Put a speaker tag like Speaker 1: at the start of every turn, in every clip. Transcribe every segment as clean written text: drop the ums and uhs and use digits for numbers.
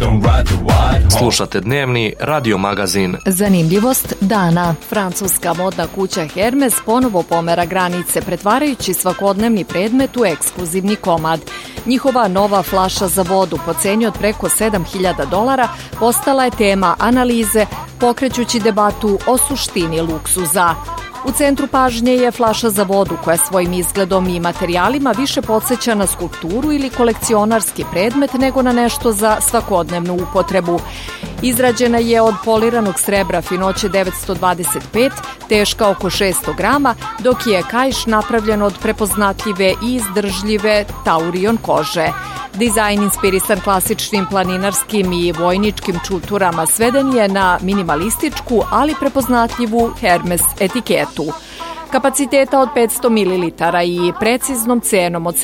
Speaker 1: Slušate dnevni radio magazin.
Speaker 2: Zanimljivost dana. Francuska modna kuća Hermes ponovo pomera granice, pretvarajući svakodnevni predmet u ekskluzivni komad. Njihova nova flaša za vodu po ceni od preko $7.000 postala je tema analize, pokrećući debatu o suštini luksuza. U centru pažnje je flaša za vodu koja svojim izgledom i materijalima više podsjeća na skulpturu ili kolekcionarski predmet nego na nešto za svakodnevnu upotrebu. Izrađena je od poliranog srebra finoće 925, teška oko 600 grama, dok je kaiš napravljen od prepoznatljive i izdržljive taurion kože. Dizajn inspirisan klasičnim planinarskim i vojničkim čuturama sveden je na minimalističku, ali prepoznatljivu Hermes etiketu. Kapaciteta od 500 ml i preciznom cenom od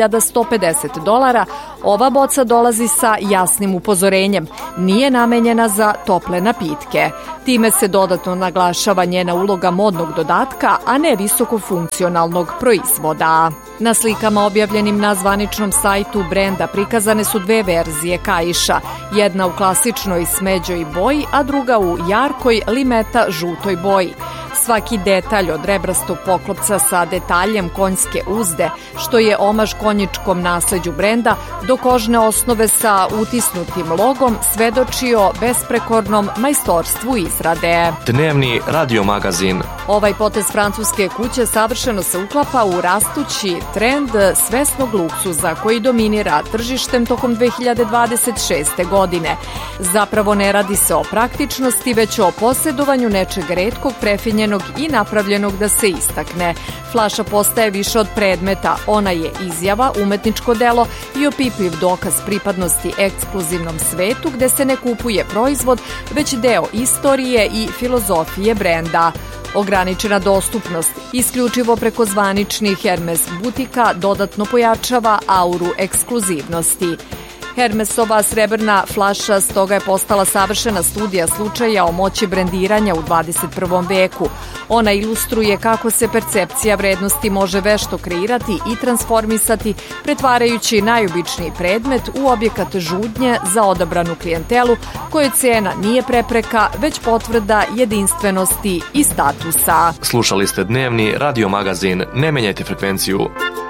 Speaker 2: $7.150, ova boca dolazi sa jasnim upozorenjem. Nije namenjena za tople napitke. Time se dodatno naglašava njena uloga modnog dodatka, a ne visokofunkcionalnog proizvoda. Na slikama objavljenim na zvaničnom sajtu brenda prikazane su dve verzije kaiša, jedna u klasičnoj smeđoj boji, a druga u jarkoj limeta žutoj boji. Svaki detalj od rebrastog poklopca sa detaljem konjske uzde, što je omaž konjičkom nasleđu brenda, do kožne osnove sa utisnutim logom svedočio besprekornom majstorstvu izrade.
Speaker 1: Dnevni radio magazin.
Speaker 2: Ovaj potez francuske kuće savršeno se uklapa u rastući trend svesnog luksuza koji dominira tržištem tokom 2026. godine. Zapravo ne radi se o praktičnosti, već o posjedovanju nečeg retkog, prefinjenog i napravljenog da se istakne. Flaša postaje više od predmeta, ona je izjava, umetničko delo i opipljiv dokaz pripadnosti ekskluzivnom svetu gde se ne kupuje proizvod, već deo istorije i filozofije brenda. Ograničena dostupnost, isključivo preko zvaničnih Hermes butika, dodatno pojačava auru ekskluzivnosti. Hermesova srebrna flaša stoga je postala savršena studija slučaja o moći brendiranja u 21. veku. Ona ilustruje kako se percepcija vrednosti može vešto kreirati i transformisati, pretvarajući najobičniji predmet u objekat žudnje za odabranu klijentelu, kojoj cena nije prepreka, već potvrda jedinstvenosti i statusa.
Speaker 1: Slušali ste dnevni radio magazin. Ne menjajte frekvenciju.